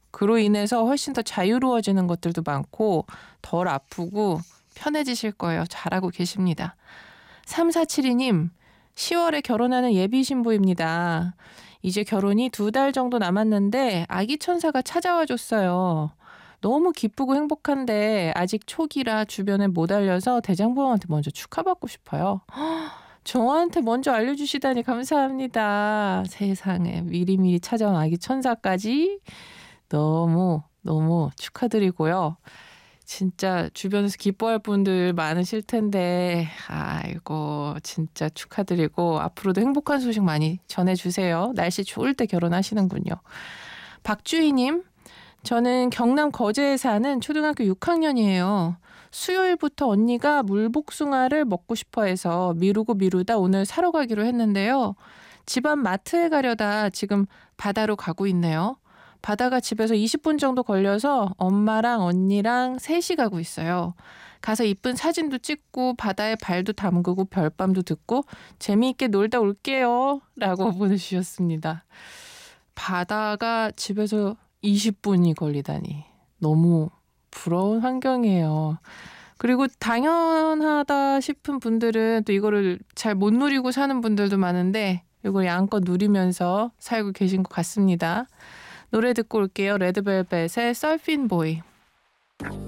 그로 인해서 훨씬 더 자유로워지는 것들도 많고 덜 아프고 편해지실 거예요. 잘하고 계십니다. 3472님, 10월에 결혼하는 예비 신부입니다. 이제 결혼이 2달 정도 남았는데 아기 천사가 찾아와 줬어요. 너무 기쁘고 행복한데 아직 초기라 주변에 못 알려서 대장부모한테 먼저 축하받고 싶어요. 저한테 먼저 알려주시다니 감사합니다. 세상에 미리미리 찾아온 아기 천사까지 너무 너무 축하드리고요. 진짜 주변에서 기뻐할 분들 많으실 텐데 아이고 진짜 축하드리고 앞으로도 행복한 소식 많이 전해주세요. 날씨 좋을 때 결혼하시는군요. 박주희님, 저는 경남 거제에 사는 초등학교 6학년이에요. 수요일부터 언니가 물복숭아를 먹고 싶어 해서 미루다 오늘 사러 가기로 했는데요. 집안 마트에 가려다 지금 바다로 가고 있네요. 바다가 집에서 20분 정도 걸려서 엄마랑 언니랑 셋이 가고 있어요. 가서 이쁜 사진도 찍고 바다에 발도 담그고 별밤도 듣고 재미있게 놀다 올게요. 라고 보내주셨습니다. 바다가 집에서 20분이 걸리다니 너무 부러운 환경이에요. 그리고 당연하다 싶은 분들은 또 이거를 잘 못 누리고 사는 분들도 많은데 이걸 양껏 누리면서 살고 계신 것 같습니다. 노래 듣고 올게요. 레드벨벳의 서핑 보이.